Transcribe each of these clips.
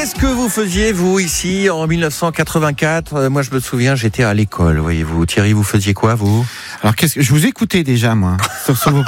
Qu'est-ce que vous faisiez, vous, ici, en 1984 ? Moi, je me souviens, j'étais à l'école, voyez-vous. Thierry, vous faisiez quoi, vous ? Alors, je vous écoutais déjà, moi. Sur vos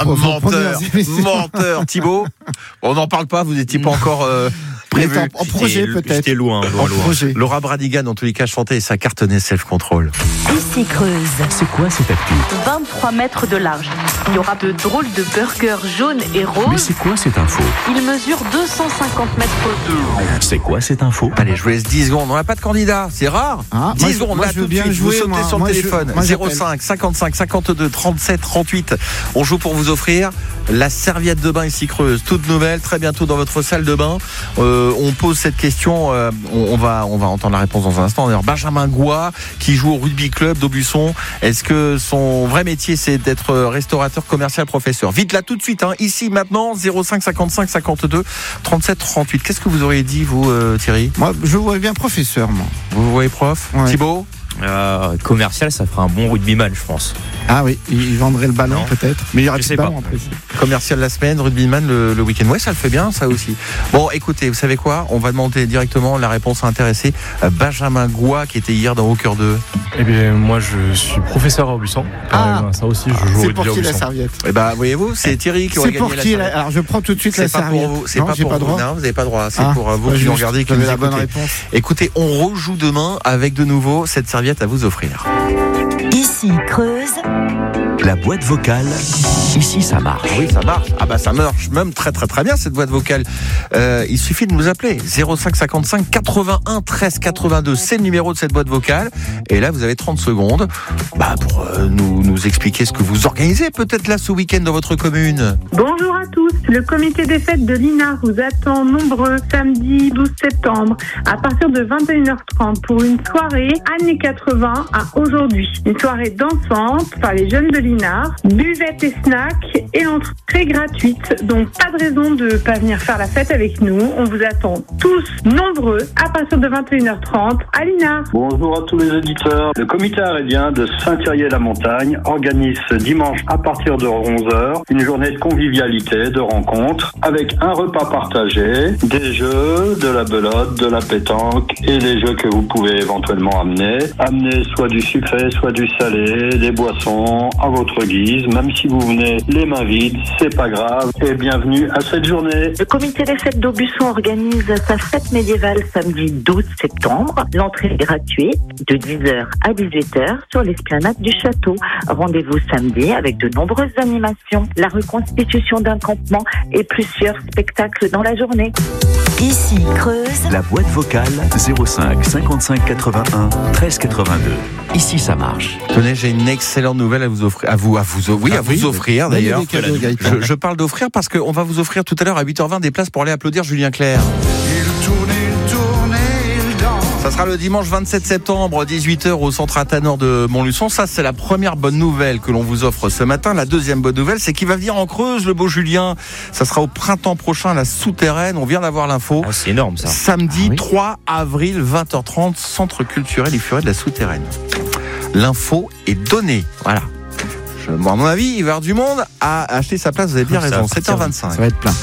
Menteur, Thibaut. On n'en parle pas, vous n'étiez pas encore prévu. En projet, peut-être. J'étais loin. Projet. Laura Branigan, dans tous les cas, chantait et ça cartonnait Self-Control. Ici Creuse. C'est quoi cette actu ? 23 mètres de large. Il y aura de drôles de burgers jaunes et Mais roses. c'est quoi cette info ? Il mesure 250 mètres de long. C'est quoi cette info ? Allez, je vous laisse 10 secondes. On n'a pas de candidat, c'est rare. 10 secondes, moi, là, je veux tout de bien suite. jouer, vous sautez sur le téléphone. 05 55 52 37 38. On joue pour vous offrir la serviette de bain ici Creuse, toute nouvelle, très bientôt dans votre salle de bain. On pose cette question, on va entendre la réponse dans un instant. D'ailleurs, Benjamin Gouat, qui joue au rugby club d'Aubusson, est-ce que son vrai métier c'est d'être restaurateur commercial professeur ? Vite là tout de suite, ici maintenant, 05 55 52 37 38. Qu'est-ce que vous auriez dit, vous, Thierry ? Moi, je vois bien professeur, moi. Vous voyez prof ? Ouais. Thibaut ? Commercial, ça fera un bon rugbyman, je pense. Ah oui, il vendrait le ballon, Non. peut-être. Mais il y aurait Je plus sais de ballon, pas. après. Commercial la semaine, rugbyman le week-end. Ouais, ça le fait bien, ça aussi. Bon, écoutez, vous savez quoi ? On va demander directement la réponse à intéresser Benjamin Gouat, qui était hier dans Au Cœur 2. Eh bien, moi, je suis professeur à Aubusson. Ça aussi, je joue au C'est rugby pour à qui la Aubusson. serviette ? Eh ben, voyez-vous, c'est Thierry qui aurait C'est gagné pour la qui serviette. Alors, je prends tout de suite la C'est pas serviette. pour vous, c'est Non, pas j'ai pour pas vous. droit. Non, vous n'avez pas droit. C'est Ah, pour vous bah, qui nous juste, regardez, qui j'avais nous la bonne écoutez. réponse. Écoutez, on rejoue demain avec de nouveau cette serviette à vous offrir. Ici Creuse. La boîte vocale, ici ça marche. Oui, ça marche. Ah bah ça marche même très très très bien cette boîte vocale. Il suffit de nous appeler 05 55 81 13 82. C'est le numéro de cette boîte vocale. Et là vous avez 30 secondes pour nous expliquer ce que vous organisez peut-être là ce week-end dans votre commune. Bonjour à tous, le comité des fêtes de l'INAR vous attend nombreux samedi 12 septembre à partir de 21h30 pour une soirée années 80 à aujourd'hui. Une soirée dansante par les jeunes de l'INAR, buvette et snack et entrée gratuite. Donc pas de raison de ne pas venir faire la fête avec nous. On vous attend tous nombreux à partir de 21h30 à l'INAR. Bonjour à tous les auditeurs. Le comité arédien de Saint-Thierry-la-Montagne organise ce dimanche à partir de 11h une journée de convivialité, de rencontres, avec un repas partagé, des jeux, de la belote, de la pétanque et les jeux que vous pouvez éventuellement amener. Amenez soit du sucré, soit du salé, des boissons à votre guise. Même si vous venez les mains vides, c'est pas grave. Et bienvenue à cette journée. Le comité des fêtes d'Aubusson organise sa fête médiévale samedi 12 septembre. L'entrée est gratuite de 10h à 18h sur l'esplanade du château. Rendez-vous samedi avec de nombreuses animations, la reconstitution d'un campement et plusieurs spectacles dans la journée. Ici Creuse. La boîte vocale 05 55 81 13 82. Ici ça marche. Tenez, j'ai une excellente nouvelle à vous offrir. À vous offrir Donnez d'ailleurs. des cadeaux, Gaëtan. Je parle d'offrir parce qu'on va vous offrir tout à l'heure à 8h20 des places pour aller applaudir Julien Clerc. Ça sera le dimanche 27 septembre, 18h au centre Athanor de Montluçon. Ça, c'est la première bonne nouvelle que l'on vous offre ce matin. La deuxième bonne nouvelle, c'est qu'il va venir en Creuse, le beau Julien. Ça sera au printemps prochain à la Souterraine. On vient d'avoir l'info. Ah, c'est énorme ça. Samedi 3 avril, 20h30, centre culturel et Furet de la Souterraine. L'info est donnée. Voilà. À mon avis, il va y avoir du monde à acheter sa place. Vous avez bien raison. 7h25. Ça va être plein.